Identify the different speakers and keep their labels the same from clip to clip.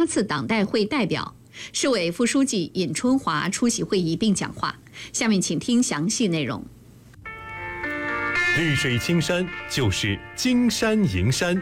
Speaker 1: 次党代会代表。市委副书记尹春华出席会议并讲话。下面请听详细内容。
Speaker 2: 绿水青山就是金山银山。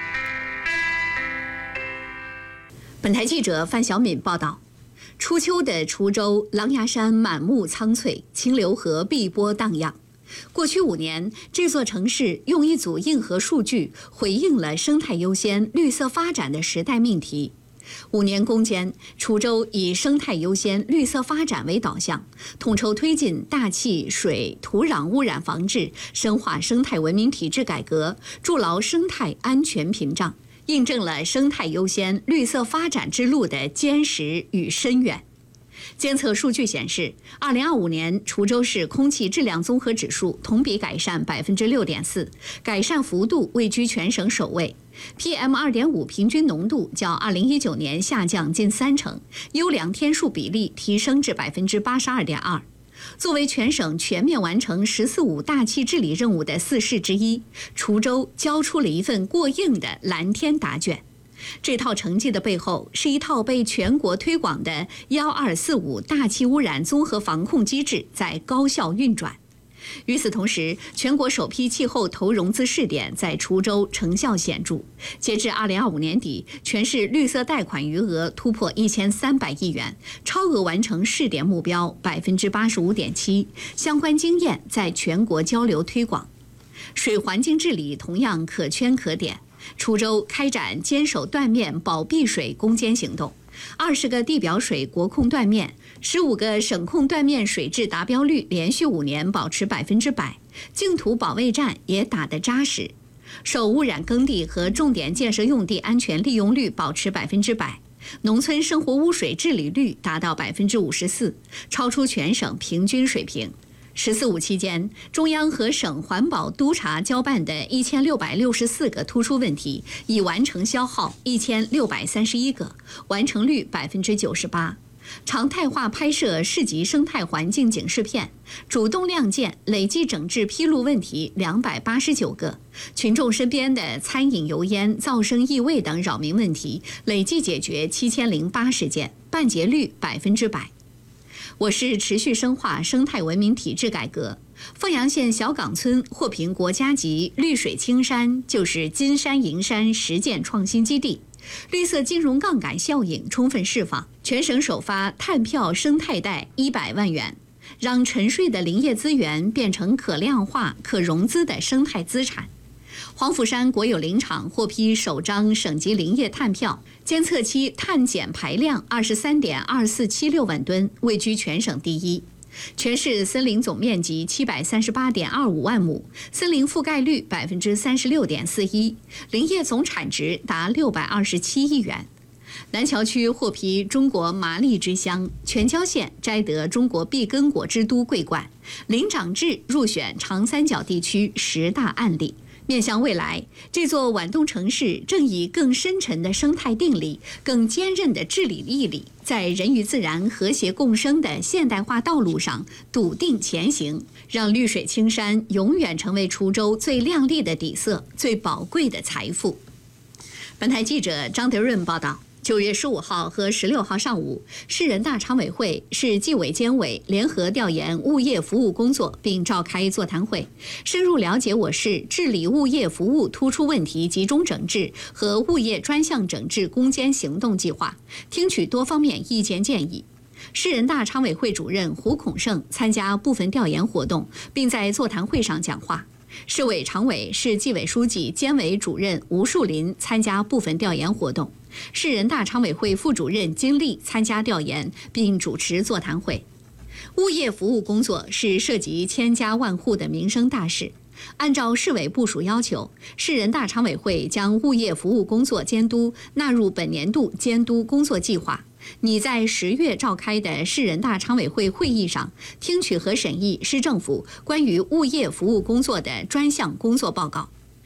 Speaker 1: 本台记者范小敏报道。初秋的滁州，狼牙山满目苍翠，清流河碧波荡漾。过去5年，这座城市用一组硬核数据回应了生态优先、绿色发展的时代命题。5年攻坚，滁州以生态优先、绿色发展为导向，统筹推进大气、水、土壤污染防治，深化生态文明体制改革，筑牢生态安全屏障，印证了生态优先、绿色发展之路的坚实与深远。监测数据显示，2025年滁州市空气质量综合指数同比改善6.4%，改善幅度位居全省首位。PM2.5 平均浓度较2019年下降近30%，优良天数比例提升至82.2%。作为全省全面完成“十四五”大气治理任务的4市之一，滁州交出了一份过硬的蓝天答卷。这套成绩的背后，是一套被全国推广的1245大气污染综合防控机制在高效运转。与此同时，全国首批气候投融资试点在滁州成效显著。截至2025年底，全市绿色贷款余额突破1300亿元，超额完成试点目标85.7%，相关经验在全国交流推广。水环境治理同样可圈可点。滁州开展坚守断面保碧水攻坚行动，20个地表水国控断面，15个省控断面水质达标率连续5年保持100%，净土保卫战也打得扎实。受污染耕地和重点建设用地安全利用率保持100%，农村生活污水治理率达到54%，超出全省平均水平。“十四五”期间，中央和省环保督察交办的1664个突出问题，已完成消耗1631个，完成率98%。常态化拍摄市级生态环境警示片，主动亮剑，累计整治披露问题289个。群众身边的餐饮油烟、噪声、异味等扰民问题，累计解决7080件，办结率100%。我市持续深化生态文明体制改革。凤阳县小岗村获评国家级绿水青山，就是金山银山实践创新基地。绿色金融杠杆效应充分释放，全省首发碳票生态贷100万元，让沉睡的林业资源变成可量化、可融资的生态资产。黄甫山国有林场获批首张省级林业碳票，监测期碳减排量23.2476万吨，位居全省第一。全市森林总面积738.25万亩，森林覆盖率36.41%，林业总产值达627亿元。南桥区获批中国麻栗之乡，全椒县摘得中国碧根果之都桂冠，林长制入选长三角地区10大案例。面向未来，这座皖东城市正以更深沉的生态定力、更坚韧的治理毅力，在人与自然和谐共生的现代化道路上笃定前行，让绿水青山永远成为滁州最亮丽的底色、最宝贵的财富。本台记者张德润报道。9月15号和16号上午，市人大常委会、市纪委监委联合调研物业服务工作，并召开座谈会，深入了解我市治理物业服务突出问题集中整治和物业专项整治攻坚行动计划，听取多方面意见建议。市人大常委会主任胡孔胜参加部分调研活动，并在座谈会上讲话。市委常委、市纪委书记、监委主任吴树林参加部分调研活动。市人大常委会副主任金丽参加调研并主持座谈会。物业服务工作是涉及千家万户的民生大事。按照市委部署要求，市人大常委会将物业服务工作监督纳入本年度监督工作计划。拟在10月召开的市人大常委会会议上，听取和审议市政府关于物业服务工作的专项工作报告。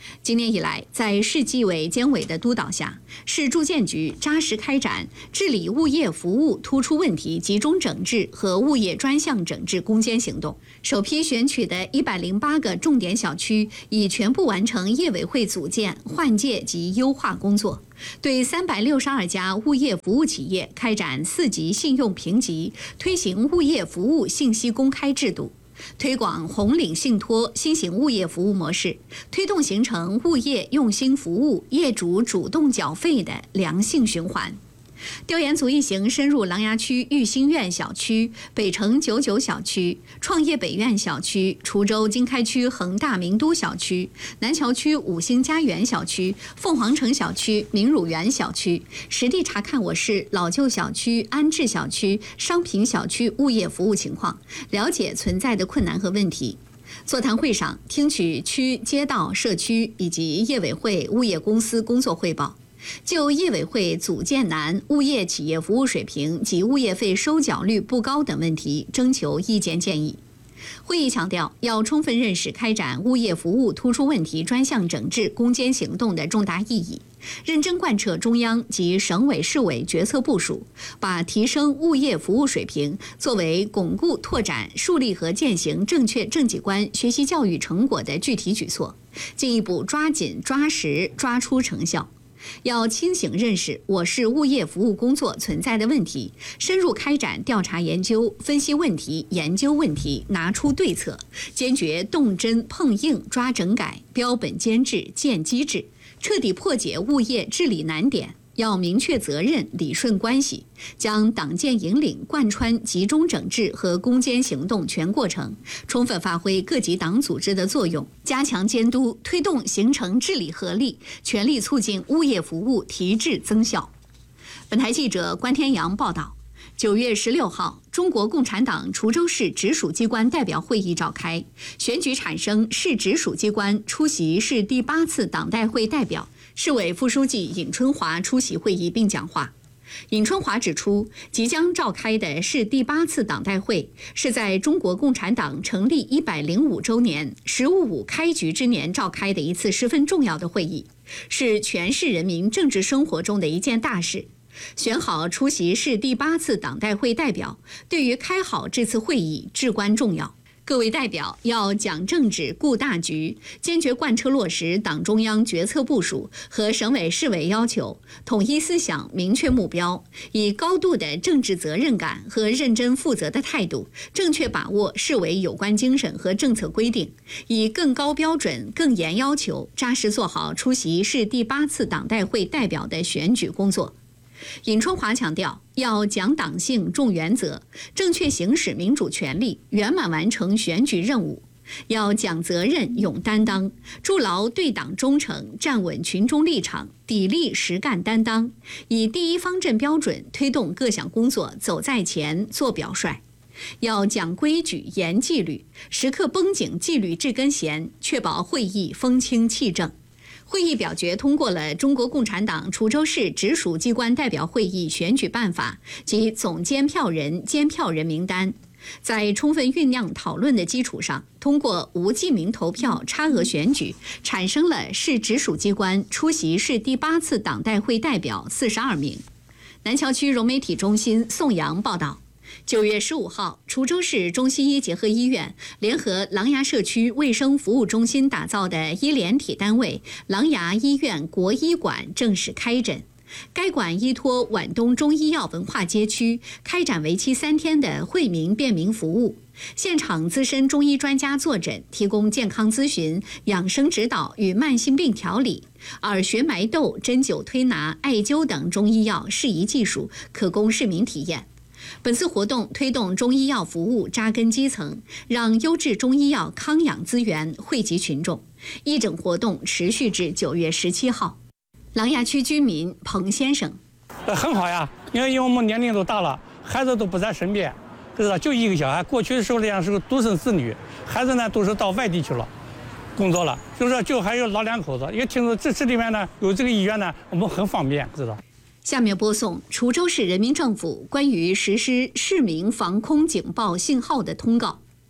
Speaker 1: 今年以来，在市纪委监委的督导下，市住建局扎实开展治理物业服务突出问题集中整治和物业专项整治攻坚行动。首批选取的108个重点小区已全部完成业委会组建、换届及优化工作，对362家物业服务企业开展4级信用评级，推行物业服务信息公开制度。推广红领信托新型物业服务模式，推动形成物业用心服务、业主主动缴费的良性循环。调研组一行深入琅琊区育新苑小区、北城99小区、创业北苑小区、滁州经开区恒大名都小区、南桥区五星家园小区、凤凰城小区明汝园小区，实地查看我市老旧小区、安置小区、商品小区物业服务情况，了解存在的困难和问题。座谈会上，听取区、街道、社区以及业委会、物业公司工作汇报，就业委会组建难、物业企业服务水平及物业费收缴率不高等问题征求意见建议。会议强调，要充分认识开展物业服务突出问题专项整治攻坚行动的重大意义，认真贯彻中央及省委市委决策部署，把提升物业服务水平作为巩固拓展树立和践行正确政绩观学习教育成果的具体举措，进一步抓紧抓实抓出成效。要清醒认识我市物业服务工作存在的问题，深入开展调查研究，分析问题，研究问题，拿出对策，坚决动真碰硬抓整改，标本兼治建机制，彻底破解物业治理难点。要明确责任，理顺关系，将党建引领贯穿集中整治和攻坚行动全过程，充分发挥各级党组织的作用，加强监督，推动形成治理合力，全力促进物业服务提质增效。本台记者关天阳报道。9月16号，中国共产党滁州市直属机关代表会议召开，选举产生市直属机关出席市第8次党代会代表。市委副书记尹春华出席会议并讲话。尹春华指出，即将召开的市第8次党代会是在中国共产党成立105周年“10五五”开局之年召开的一次十分重要的会议，是全市人民政治生活中的一件大事。选好出席市第8次党代会代表，对于开好这次会议至关重要。各位代表要讲政治、顾大局，坚决贯彻落实党中央决策部署和省委市委要求，统一思想，明确目标，以高度的政治责任感和认真负责的态度，正确把握市委有关精神和政策规定，以更高标准、更严要求，扎实做好出席市第8次党代会代表的选举工作。尹春华强调，要讲党性、重原则，正确行使民主权利，圆满完成选举任务；要讲责任、勇担当，筑牢对党忠诚，站稳群众立场，砥砺实干担当，以第一方阵标准推动各项工作走在前、做表率；要讲规矩、严纪律，时刻绷紧纪律治根弦，确保会议风清气正。会议表决通过了中国共产党滁州市直属机关代表会议选举办法及总监票人、监票人名单。在充分酝酿讨论的基础上，通过无记名投票差额选举，产生了市直属机关出席市第8次党代会代表42名。南桥区融媒体中心宋阳报道。9月15号，滁州市中西医结合医院联合琅琊社区卫生服务中心打造的医联体单位琅琊医院国医馆正式开诊。该馆依托皖东中医药文化街区，开展为期3天的惠民便民服务。现场资深中医专家坐诊，提供健康咨询、养生指导与慢性病调理，耳穴埋窦、针灸推拿、艾灸等中医药适宜技术可供市民体验。本次活动推动中医药服务扎根基层，让优质中医药康养资源惠及群众。义诊活动持续至9月17号。琅琊区居民彭先生：
Speaker 3: 很好呀，因为我们年龄都大了，孩子都不在身边，知道就一个小孩。过去的时候这样是个独生子女，孩子呢都是到外地去了，工作了，就还有老2口子。因为听说这里面呢有这个医院呢，我们很方便，知道。
Speaker 1: 下面播送滁州市人民政府关于实施市民防空警报信号的通告。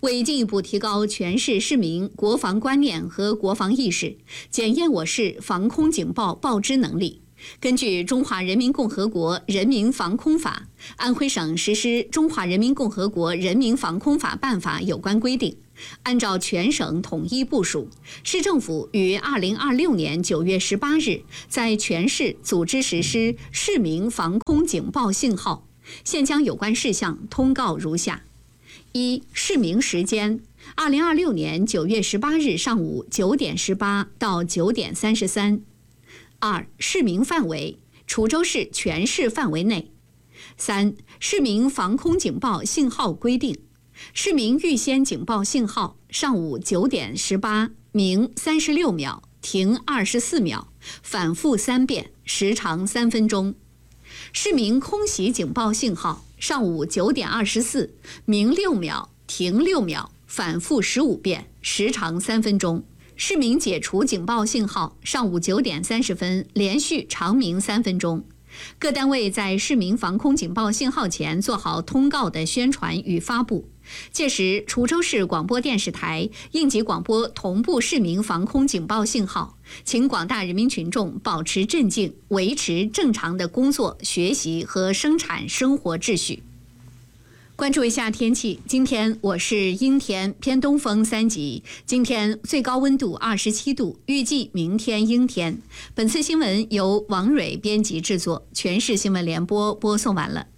Speaker 1: 为进一步提高全市市民国防观念和国防意识，检验我市防空警报报知能力，根据《中华人民共和国人民防空法》，安徽省实施《中华人民共和国人民防空法办法》有关规定，按照全省统一部署，市政府于2026年9月18日在全市组织实施市民防空警报信号。现将有关事项通告如下：一、市鸣时间：2026年9月18日上午9点18到9点33。二、市鸣范围：滁州市全市范围内。三、市民防空警报信号规定：市民预先警报信号，上午9点18鸣36秒，停24秒，反复3遍，时长3分钟。市民空袭警报信号，上午9点24鸣6秒，停6秒，反复15遍，时长3分钟。市民解除警报信号，上午9点30分连续长鸣3分钟。各单位在市民防空警报信号前做好通告的宣传与发布。届时，滁州市广播电视台、应急广播同步市民防空警报信号，请广大人民群众保持镇静，维持正常的工作、学习和生产生活秩序。关注一下天气，今天我市阴天，偏东风3级，今天最高温度27度，预计明天阴天。本次新闻由王蕊编辑制作，全市新闻联播播送完了。